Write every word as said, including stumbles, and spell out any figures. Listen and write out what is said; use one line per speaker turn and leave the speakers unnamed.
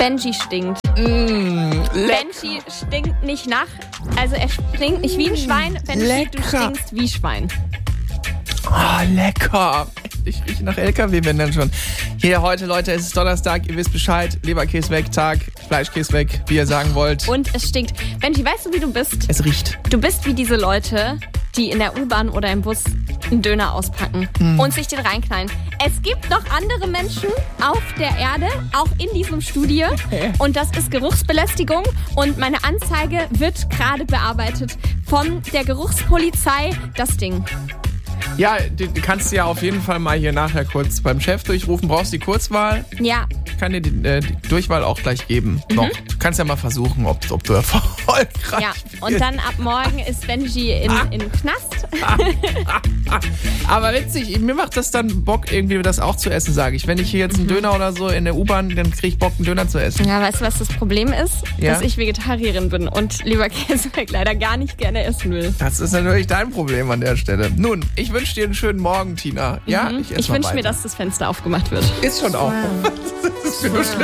Benji stinkt.
Mm,
Benji stinkt nicht nach, also er stinkt nicht wie ein Schwein. Benji,
lecker.
Du stinkst wie Schwein.
Oh, lecker. Ich rieche nach L K W, wenn dann schon. Hier heute, Leute, es ist Donnerstag, ihr wisst Bescheid. Leberkäse weg, Tag, Fleischkäse weg, wie ihr sagen wollt.
Und es stinkt. Benji, weißt du, wie du bist?
Es riecht.
Du bist wie diese Leute, die in der U-Bahn oder im Bus einen Döner auspacken mm. und sich den reinknallen. Es gibt noch andere Menschen auf der Erde, auch in diesem Studio. Und das ist Geruchsbelästigung. Und meine Anzeige wird gerade bearbeitet von der Geruchspolizei. Das Ding.
Ja, du kannst ja auf jeden Fall mal hier nachher kurz beim Chef durchrufen. Brauchst du die Kurzwahl?
Ja.
Ich kann dir die, äh, die Durchwahl auch gleich geben. Mhm. Noch. Du kannst ja mal versuchen, ob, ob du erfolgreich
Ja, und dann ab morgen ist Benji in,
ah.
in Knast.
Aber witzig, mir macht das dann Bock, irgendwie das auch zu essen, sage ich. Wenn ich hier jetzt einen mhm. Döner oder so in der U-Bahn, dann kriege ich Bock, einen Döner zu essen.
Ja, weißt du, was das Problem ist?
Ja?
Dass ich Vegetarierin bin und Leberkäse leider gar nicht gerne essen will.
Das ist natürlich dein Problem an der Stelle. Nun, ich wünsche dir einen schönen Morgen, Tina. Ja,
mhm.
ich,
ich wünsche mir, dass das Fenster aufgemacht wird.
Ist schon auf. Das ist nur schlimm.